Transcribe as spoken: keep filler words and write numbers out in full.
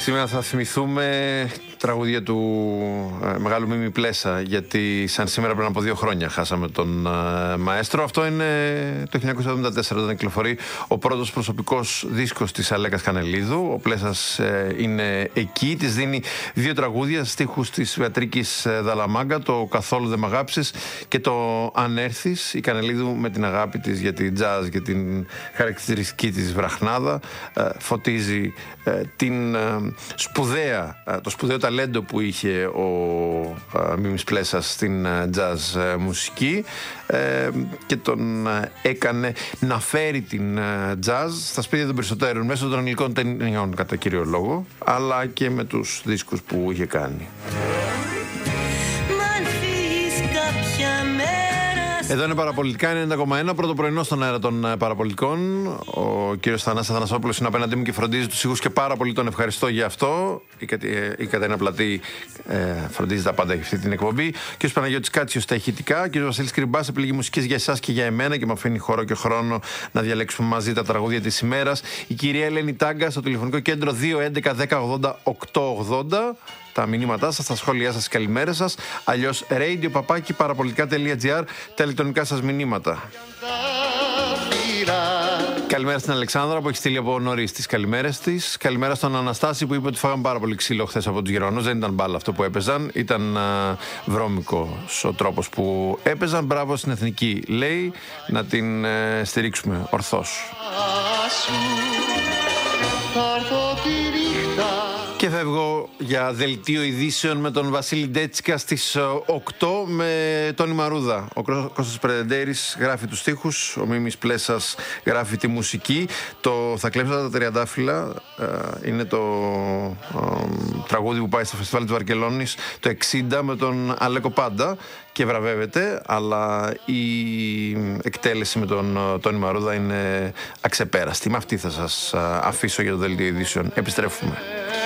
Σήμερα θα θυμηθούμε τραγούδια του ε, μεγάλου Μίμη Πλέσα, γιατί σαν σήμερα πριν από δύο χρόνια χάσαμε τον ε, μαέστρο. Αυτό είναι το χίλια εννιακόσια εβδομήντα τέσσερα, όταν κυκλοφορεί ο πρώτος προσωπικός δίσκος της Αλέκας Κανελίδου. Ο Πλέσας ε, είναι εκεί, της δίνει δύο τραγούδια, στίχους της Βεατρίκης Δαλαμάγκα, το «Καθόλου δεν μ' αγάπησες» και το «Αν έρθεις». Η Κανελίδου με την αγάπη της για την τζάζ και την χαρακτηριστική της βραχνάδα ε, φωτίζει ε, την ε, σπουδαία, ε, το σπουδαίο ταλέντο που είχε ο ε, Μίμης Πλέσας στην ε, jazz ε, μουσική ε, και τον ε, έκανε να φέρει την ε, jazz στα σπίτια των περισσότερων μέσω των αγγλικών ταινιών κατά κύριο λόγο, αλλά και με τους δίσκους που είχε κάνει. Εδώ είναι Παραπολιτικά ενενήντα κόμμα ένα, πρώτο πρωινό στον αέρα των Παραπολιτικών. Ο κύριος Θανάσης Αθανασόπουλος είναι απέναντί μου και φροντίζει τους ήχους και πάρα πολύ τον ευχαριστώ για αυτό. Η, Κατη, η Κατερίνα Πλατή ε, φροντίζει τα πάντα για αυτή την εκπομπή. Ο κύριος Παναγιώτης Κάτσιος στα ηχητικά. Ο κύριος Βασίλης Κρυμπάς επιλέγει μουσικές για εσάς και για εμένα και μου αφήνει χώρο και χρόνο να διαλέξουμε μαζί τα τραγούδια της ημέρας. Η κυρία Ελένη Τάγκα στο τηλεφωνικό κέντρο δύο έντεκα δέκα ογδόντα οκτακόσια ογδόντα. Τα μηνύματά σας, τα σχόλιά σας, καλημέρες σας. Αλλιώς radio παπάκι παραπολιτικά τελεία τζι άρ, τα ηλεκτρονικά σας μηνύματα. Καλημέρα στην Αλεξάνδρα που έχει στείλει από νωρίς τις καλημέρες της. Καλημέρα στον Αναστάση που είπε ότι φάγαμε πάρα πολύ ξύλο χθες από τους Γερμανούς. Δεν ήταν μπάλα αυτό που έπαιζαν. Ήταν α, βρώμικος ο τρόπος που έπαιζαν. Μπράβο στην Εθνική, λέει, να την ε, στηρίξουμε ορθώς. Και φεύγω για δελτίο ειδήσεων με τον Βασίλη Ντέτσικα στις οκτώ με Τόνι Μαρούδα. Ο Κώστας Πρεδεντέρης γράφει τους στίχους, ο Μίμης Πλέσας γράφει τη μουσική. Το «Θα κλέψω τα τριαντάφυλλα» ε, είναι το ε, τραγούδι που πάει στο φεστιβάλ της Βαρκελόνης το εξήντα με τον Αλέκο Πάντα και βραβεύεται, αλλά η εκτέλεση με τον Τόνι Μαρούδα είναι αξεπέραστη. Με αυτή θα σας αφήσω για το δελτίο ειδήσεων. Επιστρέφουμε.